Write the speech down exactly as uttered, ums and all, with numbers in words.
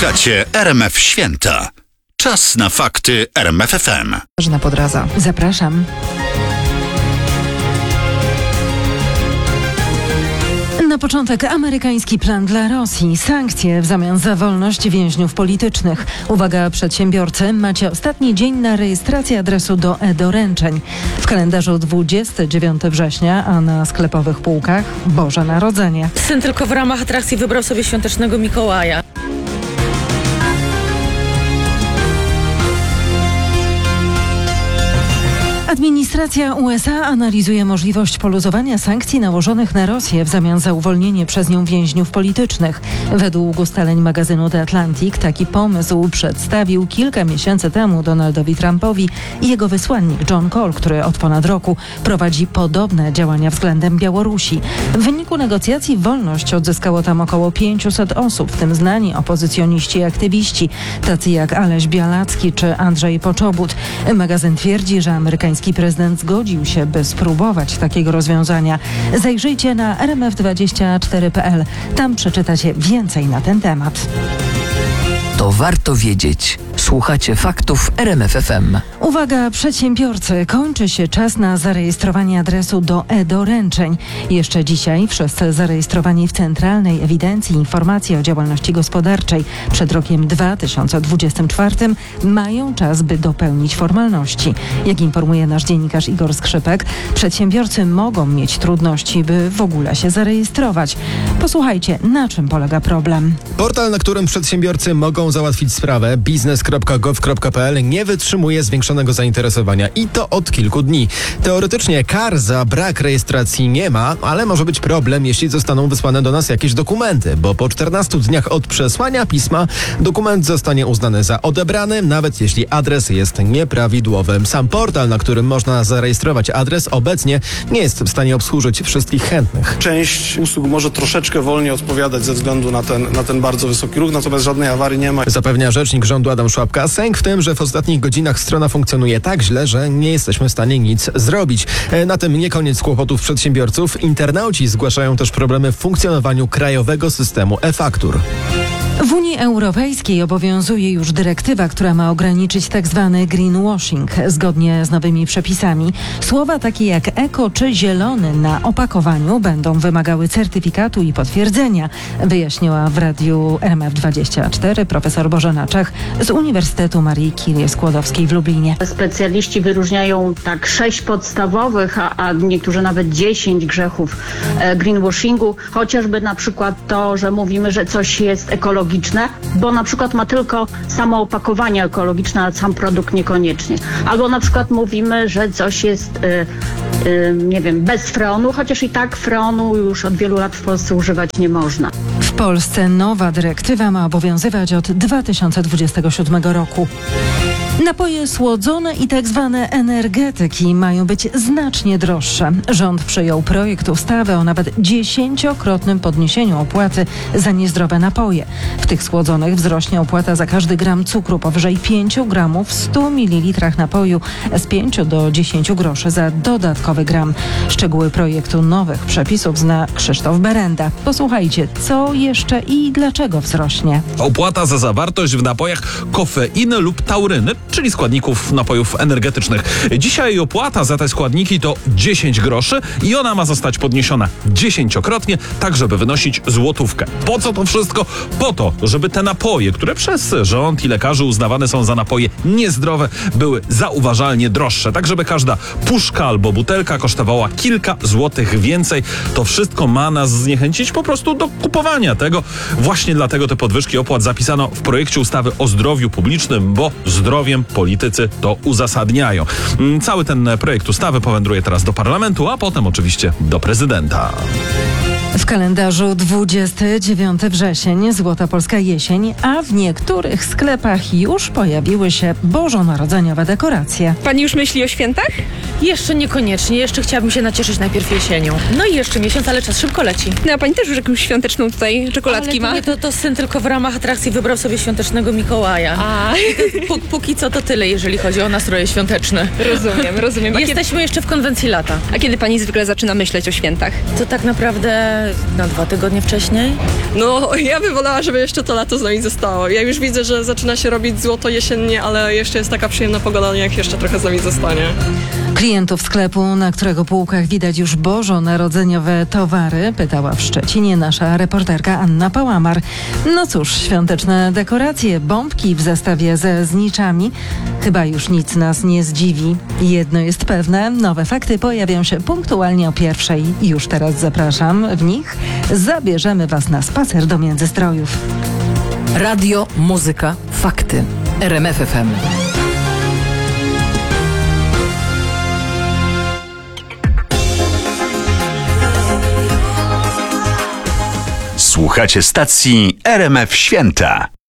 Słuchacie R M F Święta. Czas na fakty R M F F M. Katarzyna Podraza. Zapraszam. Na początek amerykański plan dla Rosji. Sankcje w zamian za wolność więźniów politycznych. Uwaga przedsiębiorcy, macie ostatni dzień na rejestrację adresu do e-doręczeń. W kalendarzu dwudziestego dziewiątego września, a na sklepowych półkach Boże Narodzenie. Syn tylko w ramach atrakcji wybrał sobie świątecznego Mikołaja. Administracja U S A analizuje możliwość poluzowania sankcji nałożonych na Rosję w zamian za uwolnienie przez nią więźniów politycznych. Według ustaleń magazynu The Atlantic taki pomysł przedstawił kilka miesięcy temu Donaldowi Trumpowi i jego wysłannik John Cole, który od ponad roku prowadzi podobne działania względem Białorusi. W wyniku negocjacji wolność odzyskało tam około pięćset osób, w tym znani opozycjoniści i aktywiści, tacy jak Aleś Białacki czy Andrzej Poczobut. Magazyn twierdzi, że amerykański prezydent zgodził się, by spróbować takiego rozwiązania. Zajrzyjcie na R M F dwadzieścia cztery kropka p l. Tam przeczytacie więcej na ten temat. To warto wiedzieć. Słuchacie faktów R M F F M. Uwaga przedsiębiorcy, kończy się czas na zarejestrowanie adresu do e-doręczeń. Jeszcze dzisiaj wszyscy zarejestrowani w Centralnej Ewidencji Informacji o Działalności Gospodarczej przed rokiem dwa tysiące dwudziestym czwartym mają czas, by dopełnić formalności. Jak informuje nasz dziennikarz Igor Skrzypek, przedsiębiorcy mogą mieć trudności, by w ogóle się zarejestrować. Posłuchajcie, na czym polega problem. Portal, na którym przedsiębiorcy mogą załatwić sprawę, biznes kropka gov kropka p l, nie wytrzymuje zwiększonego zainteresowania i to od kilku dni. Teoretycznie kar za brak rejestracji nie ma, ale może być problem, jeśli zostaną wysłane do nas jakieś dokumenty, bo po czternastu dniach od przesłania pisma dokument zostanie uznany za odebrany, nawet jeśli adres jest nieprawidłowy. Sam portal, na którym można zarejestrować adres, obecnie nie jest w stanie obsłużyć wszystkich chętnych. Część usług może troszeczkę wolniej odpowiadać ze względu na ten, na ten bardzo wysoki ruch, natomiast żadnej awarii nie ma. Zapewnia rzecznik rządu Adam Szłapka. Sęk w tym, że w ostatnich godzinach strona funkcjonuje tak źle, że nie jesteśmy w stanie nic zrobić. Na tym nie koniec kłopotów przedsiębiorców. Internauci zgłaszają też problemy w funkcjonowaniu krajowego systemu e-faktur. W Unii Europejskiej obowiązuje już dyrektywa, która ma ograniczyć tzw. greenwashing. Zgodnie z nowymi przepisami słowa takie jak eko czy zielony na opakowaniu będą wymagały certyfikatu i potwierdzenia, wyjaśniła w radiu R M F dwadzieścia cztery profesor Bożena Czech z Uniwersytetu Marii Curie Skłodowskiej w Lublinie. Specjaliści wyróżniają tak sześć podstawowych, a, a niektórzy nawet dziesięć grzechów e, greenwashingu, chociażby na przykład to, że mówimy, że coś jest ekologiczne, bo na przykład ma tylko samo opakowanie ekologiczne, a sam produkt niekoniecznie. Albo na przykład mówimy, że coś jest, y, y, nie wiem, bez freonu, chociaż i tak freonu już od wielu lat w Polsce używać nie można. W Polsce nowa dyrektywa ma obowiązywać od dwa tysiące dwudziestego siódmego roku. Napoje słodzone i tak zwane energetyki mają być znacznie droższe. Rząd przyjął projekt ustawy o nawet dziesięciokrotnym podniesieniu opłaty za niezdrowe napoje. W tych słodzonych wzrośnie opłata za każdy gram cukru powyżej pięciu gramów w stu mililitrach napoju z pięciu do dziesięciu groszy za dodatkowy gram. Szczegóły projektu nowych przepisów zna Krzysztof Berenda. Posłuchajcie, co jeszcze i dlaczego wzrośnie. Opłata za zawartość w napojach kofeiny lub tauryny, czyli składników napojów energetycznych. Dzisiaj opłata za te składniki to dziesięć groszy i ona ma zostać podniesiona dziesięciokrotnie, tak żeby wynosić złotówkę. Po co to wszystko? Po to, żeby te napoje, które przez rząd i lekarzy uznawane są za napoje niezdrowe, były zauważalnie droższe, tak żeby każda puszka albo butelka kosztowała kilka złotych więcej. To wszystko ma nas zniechęcić po prostu do kupowania tego. Właśnie dlatego te podwyżki opłat zapisano w projekcie ustawy o zdrowiu publicznym, bo zdrowiem politycy to uzasadniają. Cały ten projekt ustawy powędruje teraz do parlamentu, a potem oczywiście do prezydenta. W kalendarzu dwudziestego dziewiątego wrzesień, Złota Polska Jesień, a w niektórych sklepach już pojawiły się bożonarodzeniowe dekoracje. Pani już myśli o świętach? Jeszcze niekoniecznie, jeszcze chciałabym się nacieszyć najpierw jesienią. No i jeszcze miesiąc, ale czas szybko leci. No a pani też już jakąś świąteczną tutaj czekoladki ale to ma? Nie, to, to syn tylko w ramach atrakcji wybrał sobie świątecznego Mikołaja. A. P- póki co to tyle, jeżeli chodzi o nastroje świąteczne. Rozumiem, rozumiem. A Jesteśmy kiedy, jeszcze w konwencji lata. a kiedy pani zwykle zaczyna myśleć o świętach? To tak naprawdę na dwa tygodnie wcześniej. No, ja bym wolała, żeby jeszcze to lato z nami zostało. Ja już widzę, że zaczyna się robić złoto jesiennie, ale jeszcze jest taka przyjemna pogoda, jak jeszcze trochę z nami zostanie. Klientów sklepu, na którego półkach widać już bożonarodzeniowe towary, pytała w Szczecinie nasza reporterka Anna Pałamar. No cóż, świąteczne dekoracje, bombki w zestawie ze zniczami. Chyba już nic nas nie zdziwi. Jedno jest pewne, nowe fakty pojawią się punktualnie o pierwszej. Już teraz zapraszam. W nich zabierzemy Was na spacer do Międzystrojów. Radio, muzyka, fakty. R M F F M. Słuchacie stacji R M F Święta.